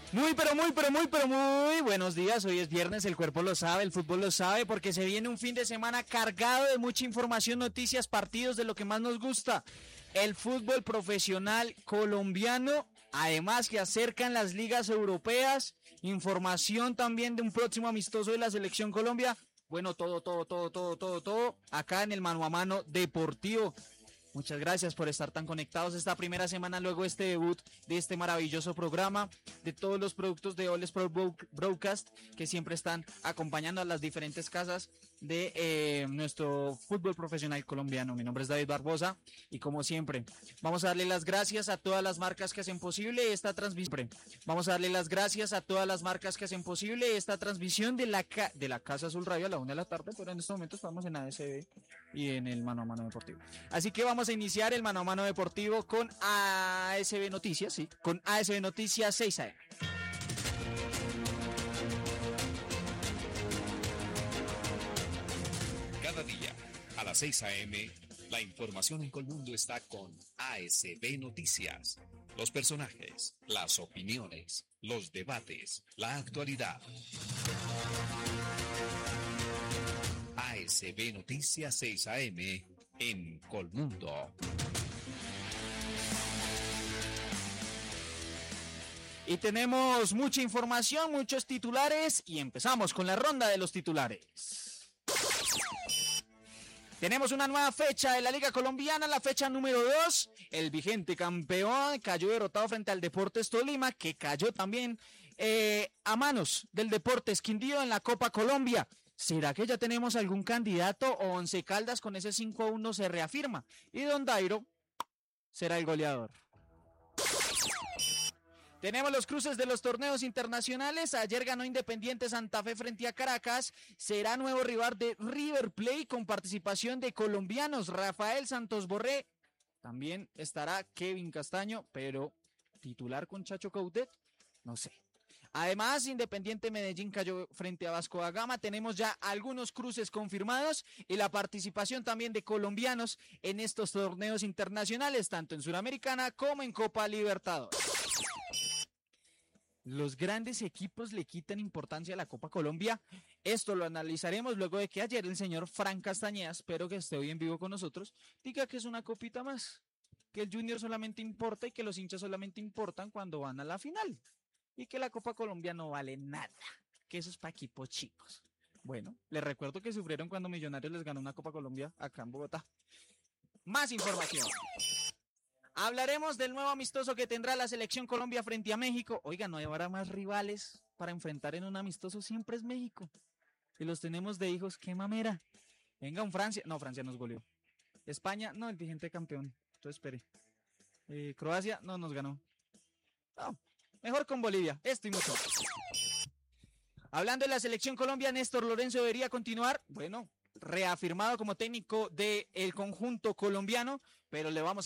Muy buenos días. Hoy es viernes, el cuerpo lo sabe, el fútbol lo sabe, porque se viene un fin de semana cargado de mucha información, noticias, partidos, de lo que más nos gusta, el fútbol profesional colombiano. Además que acercan las ligas europeas, información también de un próximo amistoso de la Selección Colombia. Bueno, todo, acá en el Mano a Mano Deportivo. Muchas gracias por estar tan conectados esta primera semana, luego este debut de este maravilloso programa, de todos los productos de All Sport Broadcast que siempre están acompañando a las diferentes casas de nuestro fútbol profesional colombiano. Mi nombre es David Barbosa y como siempre vamos a darle las gracias a todas las marcas que hacen posible esta transmisión. Vamos a darle las gracias a todas las marcas que hacen posible esta transmisión de la Casa Azul Radio a la 1 de la tarde, pero en este momento estamos en ASB y en el Mano a Mano Deportivo. Así que vamos a iniciar el Mano a Mano Deportivo con ASB Noticias, sí, con ASB Noticias 6 AM. Cada día, a las 6 a.m., la información en Colmundo está con ASB Noticias. Los personajes, las opiniones, los debates, la actualidad. ASB Noticias 6 a.m. en Colmundo. Y tenemos mucha información, muchos titulares y empezamos con la ronda de los titulares. Tenemos una nueva fecha de la Liga Colombiana, la fecha número 2. El vigente campeón cayó derrotado frente al Deportes Tolima, que cayó también a manos del Deportes Quindío en la Copa Colombia. ¿Será que ya tenemos algún candidato o Once Caldas con ese 5-1 se reafirma? Y Don Dairo será el goleador. Tenemos los cruces de los torneos internacionales. Ayer ganó Independiente Santa Fe frente a Caracas. Será nuevo rival de River Plate con participación de colombianos. Rafael Santos Borré. También estará Kevin Castaño, pero titular con Chacho Coudet, no sé. Además, Independiente Medellín cayó frente a Vasco da Gama. Tenemos ya algunos cruces confirmados y la participación también de colombianos en estos torneos internacionales, tanto en Suramericana como en Copa Libertadores. Los grandes equipos le quitan importancia a la Copa Colombia. Esto lo analizaremos luego de que ayer el señor Frank Castañeda, espero que esté hoy en vivo con nosotros, diga que es una copita más, que el Junior solamente importa y que los hinchas solamente importan cuando van a la final y que la Copa Colombia no vale nada, que eso es para equipos chicos. Bueno, les recuerdo que sufrieron cuando Millonarios les ganó una Copa Colombia acá en Bogotá. Más información. Hablaremos del nuevo amistoso que tendrá la Selección Colombia frente a México. Oiga, no habrá más rivales para enfrentar en un amistoso, siempre es México. Y los tenemos de hijos, qué mamera. Venga, un Francia. No, Francia nos goleó. España, no, el vigente campeón. Entonces, espere. Croacia, no nos ganó. No, mejor con Bolivia. Esto y mucho. Hablando de la Selección Colombia, Néstor Lorenzo debería continuar. Bueno, reafirmado como técnico del conjunto colombiano, pero le vamos